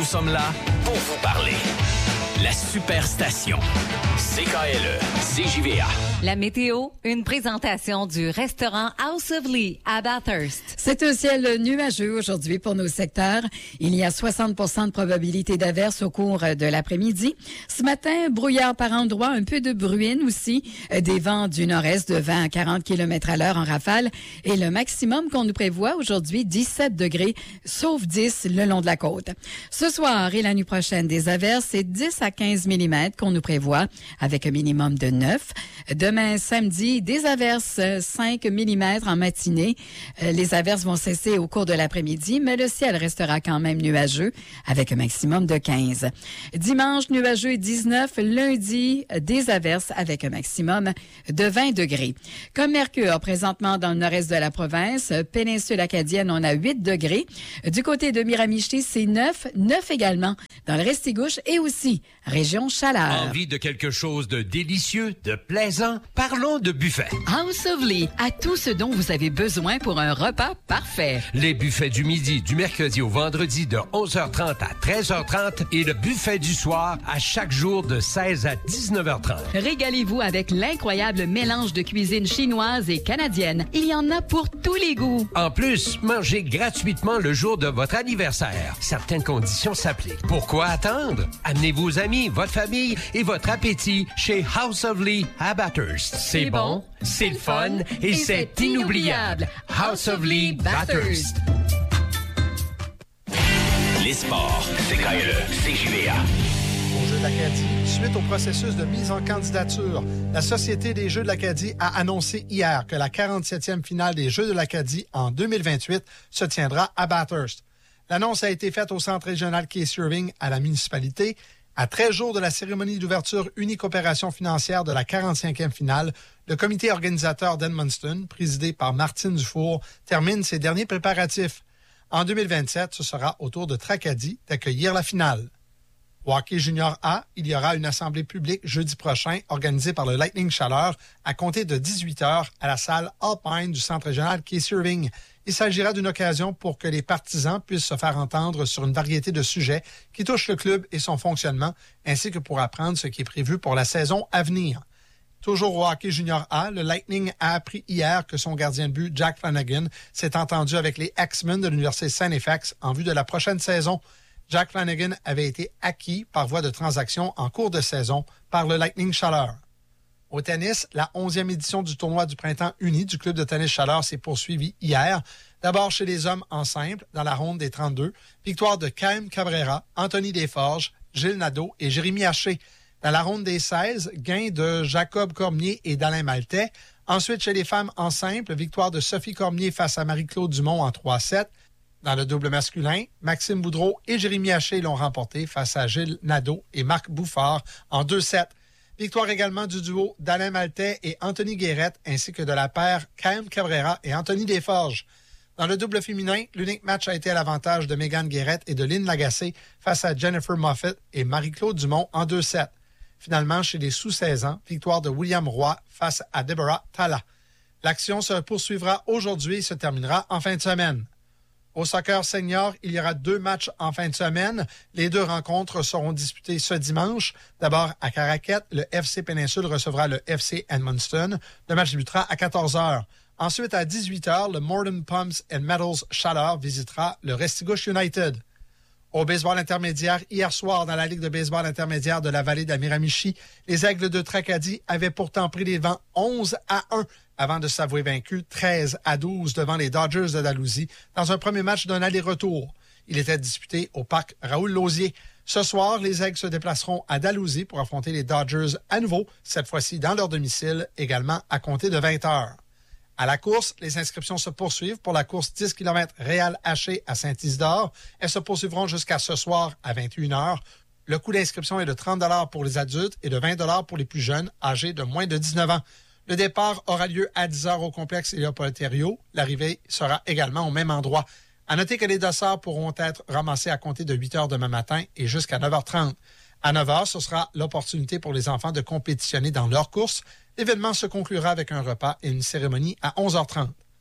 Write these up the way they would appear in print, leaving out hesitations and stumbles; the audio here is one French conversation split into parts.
Nous sommes là pour vous parler. La Superstation. CKLE, CJVA. La météo, une présentation du restaurant House of Lee à Bathurst. C'est un ciel nuageux aujourd'hui pour nos secteurs. Il y a 60% de probabilité d'averse au cours de l'après-midi. Ce matin, brouillard par endroits, un peu de bruine aussi, des vents du nord-est de 20 à 40 km à l'heure en rafale et le maximum qu'on nous prévoit aujourd'hui, 17 degrés, sauf 10 le long de la côte. Ce soir et la nuit prochaine, des averses, c'est 10 à 15 mm qu'on nous prévoit avec un minimum de 9. Demain, samedi, des averses, 5 mm en matinée. Les averses vont cesser au cours de l'après-midi, mais le ciel restera quand même nuageux avec un maximum de 15. Dimanche, nuageux et 19. Lundi, des averses avec un maximum de 20 degrés. Comme Mercure, présentement dans le nord-est de la province, péninsule acadienne, on a 8 degrés. Du côté de Miramichi, c'est 9 également dans le Restigouche et aussi région Chaleur. Envie de quelque chose de délicieux, de plaisant? Parlons de buffet. House of Lee a tout ce dont vous avez besoin pour un repas parfait. Les buffets du midi, du mercredi au vendredi de 11h30 à 13h30 et le buffet du soir à chaque jour de 16 à 19h30. Régalez-vous avec l'incroyable mélange de cuisine chinoise et canadienne. Il y en a pour tous les goûts. En plus, mangez gratuitement le jour de votre anniversaire. Certaines conditions s'appliquent. Pourquoi attendre? Amenez vos amis, votre famille et votre appétit chez House of Lee à Bathurst. C'est bon, c'est le fun et c'est inoubliable. House of Lee, Bathurst. Les sports, CKLE, CJVA. Aux Jeux de l'Acadie, suite au processus de mise en candidature, la Société des Jeux de l'Acadie a annoncé hier que la 47e finale des Jeux de l'Acadie en 2028 se tiendra à Bathurst. L'annonce a été faite au Centre régional Case Irving à la municipalité. À 13 jours de la cérémonie d'ouverture unique opération financière de la 45e finale, le comité organisateur d'Edmundston, présidé par Martine Dufour, termine ses derniers préparatifs. En 2027, ce sera au tour de Tracadie d'accueillir la finale. Au hockey junior A, il y aura une assemblée publique jeudi prochain organisée par le Lightning Chaleur à compter de 18h à la salle Alpine du Centre régional Case Irving. Il s'agira d'une occasion pour que les partisans puissent se faire entendre sur une variété de sujets qui touchent le club et son fonctionnement, ainsi que pour apprendre ce qui est prévu pour la saison à venir. Toujours au hockey junior A, le Lightning a appris hier que son gardien de but, Jack Flanagan, s'est entendu avec les X-Men de l'Université Saint-FX en vue de la prochaine saison. Jack Flanagan avait été acquis par voie de transaction en cours de saison par le Lightning Chaleur. Au tennis, la 11e édition du tournoi du printemps uni du club de tennis Chaleur s'est poursuivie hier. D'abord chez les hommes en simple, dans la ronde des 32. Victoire de Kyle Cabrera, Anthony Desforges, Gilles Nadeau et Jérémy Haché. Dans la ronde des 16, gain de Jacob Cormier et d'Alain Maltais. Ensuite, chez les femmes en simple, victoire de Sophie Cormier face à Marie-Claude Dumont en 3-7. Dans le double masculin, Maxime Boudreau et Jérémy Haché l'ont remporté face à Gilles Nadeau et Marc Bouffard en 2-7. Victoire également du duo d'Alain Maltais et Anthony Guérette, ainsi que de la paire Kyle Cabrera et Anthony Desforges. Dans le double féminin, l'unique match a été à l'avantage de Mégane Guérette et de Lynn Lagacé face à Jennifer Moffett et Marie-Claude Dumont en 2-7. Finalement, chez les sous-16 ans, victoire de William Roy face à Deborah Talla. L'action se poursuivra aujourd'hui et se terminera en fin de semaine. Au soccer senior, il y aura 2 matchs en fin de semaine. Les 2 rencontres seront disputées ce dimanche. D'abord, à Caraquette, le FC Péninsule recevra le FC Edmundston. Le match débutera à 14h. Ensuite, à 18h, le Morden Pumps and Metals Chaleur visitera le Restigouche United. Au baseball intermédiaire, hier soir, dans la Ligue de baseball intermédiaire de la vallée d'Amiramichi, les Aigles de Tracadie avaient pourtant pris les devants 11-1 avant de s'avouer vaincus 13-12 devant les Dodgers de Dalhousie dans un premier match d'un aller-retour. Il était disputé au parc Raoul-Lausier. Ce soir, les Aigles se déplaceront à Dalhousie pour affronter les Dodgers à nouveau, cette fois-ci dans leur domicile, également à compter de 20h. À la course, les inscriptions se poursuivent pour la course 10 km Réal Haché à Saint-Isidore. Elles se poursuivront jusqu'à ce soir à 21h. Le coût d'inscription est de 30 $ pour les adultes et de 20 $ pour les plus jeunes, âgés de moins de 19 ans. Le départ aura lieu à 10h au complexe Léopold-Thériault. L'arrivée sera également au même endroit. À noter que les dossards pourront être ramassés à compter de 8h demain matin et jusqu'à 9h30. À 9h, ce sera l'opportunité pour les enfants de compétitionner dans leur course. L'événement se conclura avec un repas et une cérémonie à 11h30.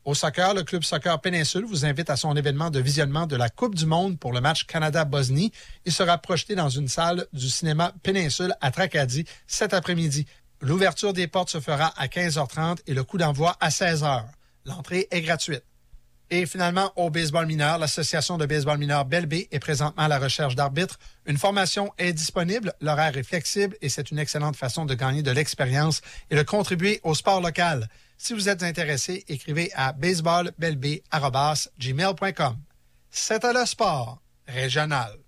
Au soccer, le Club Soccer Péninsule vous invite à son événement de visionnement de la Coupe du monde pour le match Canada-Bosnie. Il sera projeté dans une salle du cinéma Péninsule à Tracadie cet après-midi. L'ouverture des portes se fera à 15h30 et le coup d'envoi à 16h. L'entrée est gratuite. Et finalement, au baseball mineur, l'Association de baseball mineur Belle-Baie est présentement à la recherche d'arbitres. Une formation est disponible, l'horaire est flexible et c'est une excellente façon de gagner de l'expérience et de contribuer au sport local. Si vous êtes intéressé, écrivez à baseballbellebaie@gmail.com. C'était le sport régional.